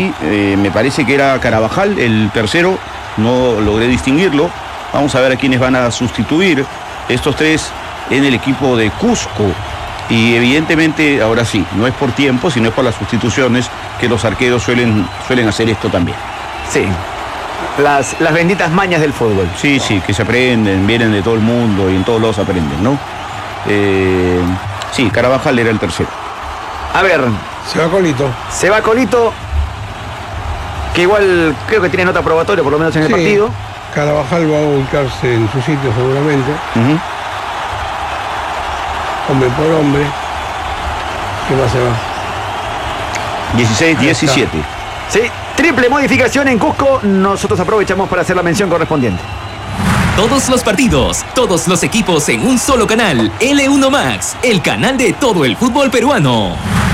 mí me parece que era Carabajal el tercero, no logré distinguirlo. Vamos a ver a quiénes van a sustituir estos tres en el equipo de Cusco. Y evidentemente, ahora sí, no es por tiempo, sino es por las sustituciones que los arqueros suelen hacer esto también. Sí, las benditas mañas del fútbol. Sí, que se aprenden, vienen de todo el mundo y en todos lados aprenden, ¿no? Sí, Carabajal era el tercero. A ver. Se va Colito, que igual creo que tiene nota probatoria, por lo menos en el partido. Carabajal va a ubicarse en su sitio seguramente. Hombre por hombre. ¿Qué más se va? 16-17. Sí, triple modificación en Cusco. Nosotros aprovechamos para hacer la mención correspondiente. Todos los partidos, todos los equipos en un solo canal. L1 Max, el canal de todo el fútbol peruano.